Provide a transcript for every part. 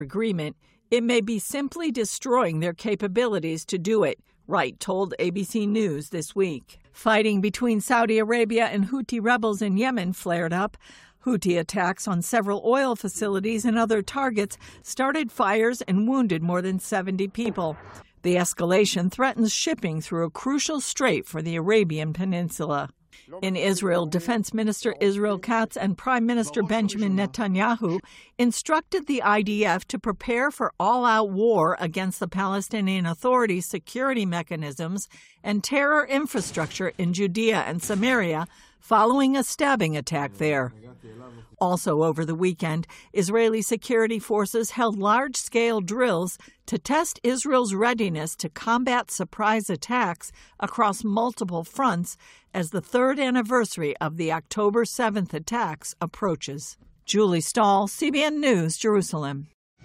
agreement, it may be simply destroying their capabilities to do it, Wright told ABC News this week. Fighting between Saudi Arabia and Houthi rebels in Yemen flared up. Houthi attacks on several oil facilities and other targets started fires and wounded more than 70 people. The escalation threatens shipping through a crucial strait for the Arabian Peninsula. In Israel, Defense Minister Israel Katz and Prime Minister Benjamin Netanyahu instructed the IDF to prepare for all-out war against the Palestinian Authority's security mechanisms and terror infrastructure in Judea and Samaria following a stabbing attack there. Also over the weekend, Israeli security forces held large-scale drills to test Israel's readiness to combat surprise attacks across multiple fronts as the third anniversary of the October 7th attacks approaches. Julie Stahl, CBN News, Jerusalem.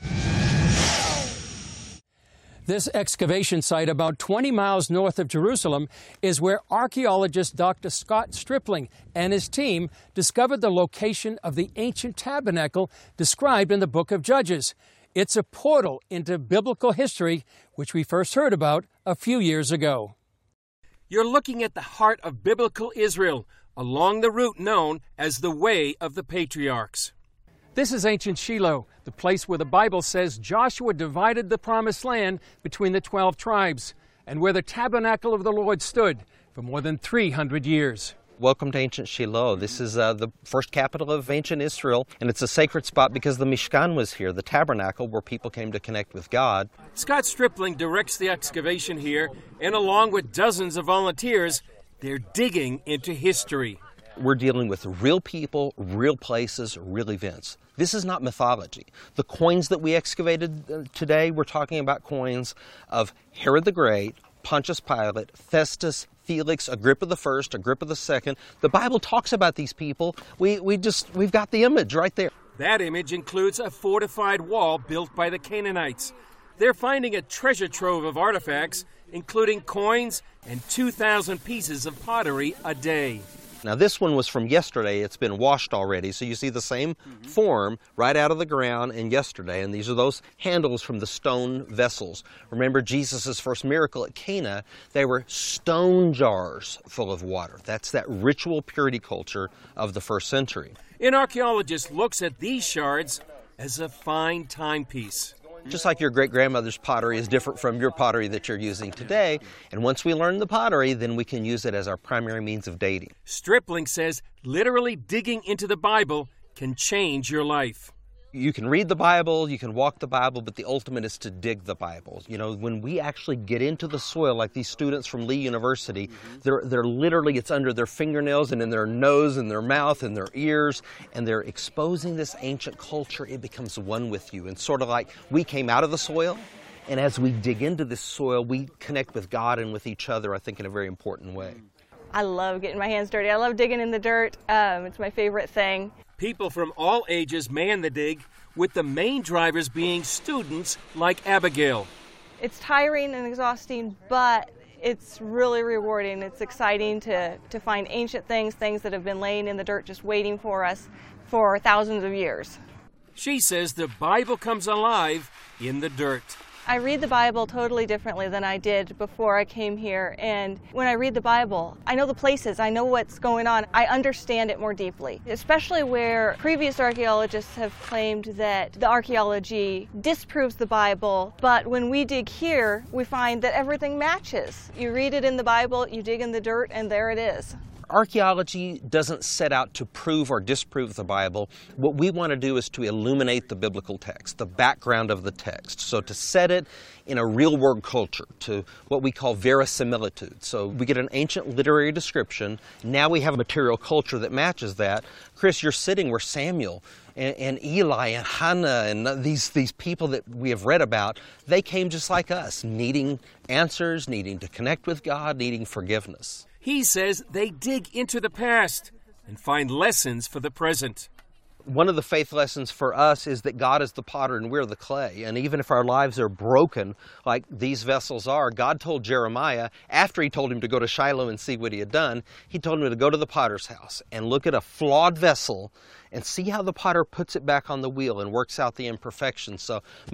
This excavation site about 20 miles north of Jerusalem is where archaeologist Dr. Scott Stripling and his team discovered the location of the ancient tabernacle described in the book of Judges. It's a portal into biblical history, which we first heard about a few years ago. You're looking at the heart of biblical Israel, along the route known as the Way of the Patriarchs. This is ancient Shiloh, the place where the Bible says Joshua divided the promised land between the 12 tribes, and where the tabernacle of the Lord stood for more than 300 years. Welcome to ancient Shiloh. This is the first capital of ancient Israel, and it's a sacred spot because the Mishkan was here, the tabernacle where people came to connect with God. Scott Stripling directs the excavation here, and along with dozens of volunteers, they're digging into history. We're dealing with real people, real places, real events. This is not mythology. The coins that we excavated today, we're talking about coins of Herod the Great, Pontius Pilate, Festus, Felix, Agrippa I, Agrippa II. The Bible talks about these people. We've got the image right there. That image includes a fortified wall built by the Canaanites. They're finding a treasure trove of artifacts, including coins and 2,000 pieces of pottery a day. Now this one was from yesterday. It's been washed already, so you see the same form right out of the ground in yesterday, and these are those handles from the stone vessels. Remember Jesus' first miracle at Cana, they were stone jars full of water. That's that ritual purity culture of the first century. An archaeologist looks at these shards as a fine timepiece. Just like your great-grandmother's pottery is different from your pottery that you're using today. And once we learn the pottery, then we can use it as our primary means of dating. Stripling says literally digging into the Bible can change your life. You can read the Bible, you can walk the Bible, but the ultimate is to dig the Bible. You know, when we actually get into the soil, like these students from Lee University, they're literally, it's under their fingernails and in their nose and their mouth and their ears, and they're exposing this ancient culture. It becomes one with you. And sort of like we came out of the soil, and as we dig into this soil, we connect with God and with each other, I think, in a very important way. I love getting my hands dirty. I love digging in the dirt. It's my favorite thing. People from all ages man the dig, with the main drivers being students like Abigail. It's tiring and exhausting, but it's really rewarding. It's exciting to find ancient things that have been laying in the dirt just waiting for us for thousands of years. She says the Bible comes alive in the dirt. I read the Bible totally differently than I did before I came here, and when I read the Bible, I know the places, I know what's going on, I understand it more deeply, especially where previous archaeologists have claimed that the archaeology disproves the Bible, but when we dig here, we find that everything matches. You read it in the Bible, you dig in the dirt, and there it is. Archaeology doesn't set out to prove or disprove the Bible. What we want to do is to illuminate the biblical text, the background of the text. So to set it in a real-world culture, to what we call verisimilitude. So we get an ancient literary description. Now we have a material culture that matches that. Chris, you're sitting where Samuel and Eli and Hannah and these people that we have read about, they came just like us, needing answers, needing to connect with God, needing forgiveness. He says they dig into the past and find lessons for the present. One of the faith lessons for us is that God is the potter and we're the clay. And even if our lives are broken, like these vessels are, God told Jeremiah, after he told him to go to Shiloh and see what he had done, he told him to go to the potter's house and look at a flawed vessel and see how the potter puts it back on the wheel and works out the imperfections. So